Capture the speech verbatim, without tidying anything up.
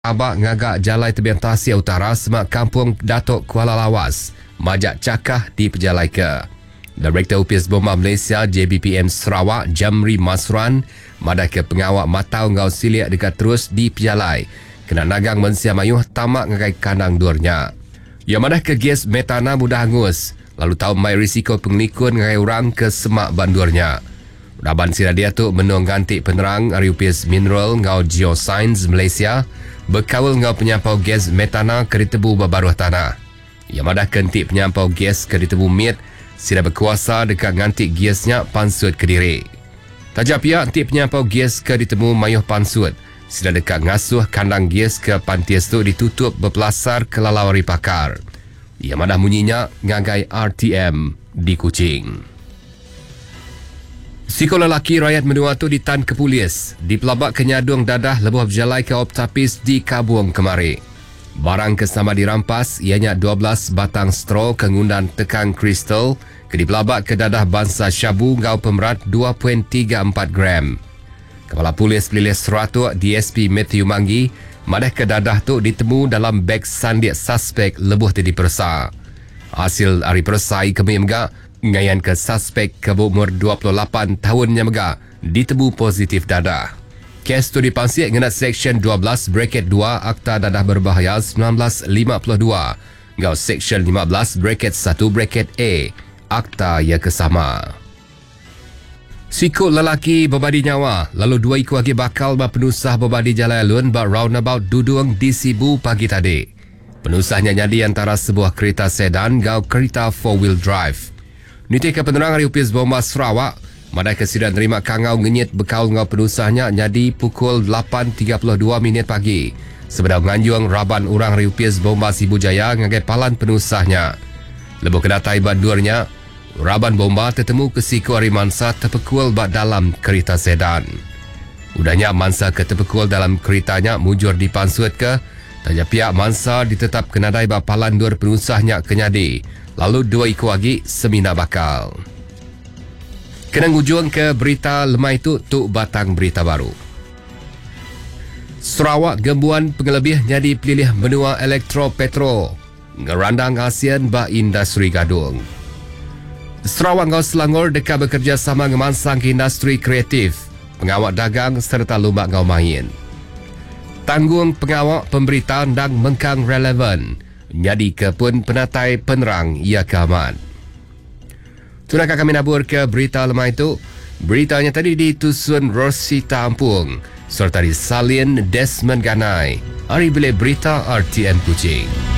Abak ngagak Jalai Tebian Tasik Utara Semak Kampung Datuk Kuala Lawas, Majak Cakah di Pejalaika. Direktur Upis Bomba Malaysia J B P M Sarawak Jamri Masran madah ke pengawak matau ngau siliak dekat terus di Pejalai. Kena nagang mensia mayuh tamak ngagai kandang durnya. Ia madah ke gas metana mudah hangus. Lalu tahu mai risiko penglikun ngagai orang ke semak bandurnya. Daban siradia tu menung ganti penerang Ari Upis Mineral ngau Geoscience Malaysia berkawal ngau penyampau gas metana ke ditebu babaruh tanah. Ia madah kenti penyampau gas ke ditebu mit sila berkuasa dekat ngantik gasnya pansut Kediri. Tajak pihak antik penyampau gas ke ditemu mayuh pansut sila dekat ngasuh kandang gas ke pantias tu ditutup berpelasar ke lalawari pakar. Ia madah munyinya ngagai R T M di Kuching. Siko lelaki rakyat menua tu ditan ke polis di pelabak kenyadung dadah lebuh berjalai ke optapis di Kabuang kemari. Barang kesama dirampas ianya dua belas batang straw kengundan tekang kristal ke di pelabak ke dadah bangsa syabu ngau pemerat dua perpuluhan tiga empat gram. Kepala Polis Pelilih Seratuk D S P Matthew Manggi madah ke dadah tu ditemu dalam beg sandik suspek lebuh tadi persa. Hasil hari persai kami megak ngayan ke suspek ke umur dua puluh lapan tahunnya megak ditemu positif dadah. Kes tu dipansik ngenat Seksyen dua belas Bracket dua Akta Dadah Berbahaya seribu sembilan ratus lima puluh dua ngau Seksyen lima belas Bracket satu Bracket A Akta yang kesama. Sikut lelaki berbadi nyawa lalu dua ikut lagi bakal berpenusah berbadi jalan alun ber roundabout Dudung di Sibu pagi tadi. Penusahnya jadi antara sebuah kereta sedan ngau kereta four wheel drive. Niti ke penerang Hari Upis Bomba Sarawak madai kesidan terima kangau ngenyit bekal ngau penusahnya jadi pukul lapan tiga puluh dua minit pagi. Sebenar nganjuang raban orang Hari Upis Bomba Sibu Jaya ngagai palan penusahnya. Lebuh kedatai bandurnya, raban bomba tertemu ke siku hari mansa terpekul bak dalam kereta sedan. Udahnya mansa ke terpekul dalam keretanya mujur dipansut ke, tanya pihak mansa ditetap kenadai bak palan dur penusahnya kenyadi. Lalu dua ikut lagi semina bakal. Kenang ujung ke berita lemah itu tu batang berita baru. Sarawak gembuan pengelebih jadi pilih benua elektro petro. Ngerandang ASEAN ba industri gadung. Sarawak ngau Selangor dekat bekerjasama ngemansang ke industri kreatif, pengawak dagang serta lumbak ngau main. Tanggung pengawak pemberitaan dan mengkang relevan. Jadi ke pun penatai penerang ia keaman. Tunakah kami nabur ke berita lemah itu? Beritanya tadi ditusun Rosita Ampung serta disalin Desmond Ganai. Hari bila berita R T M Kuching.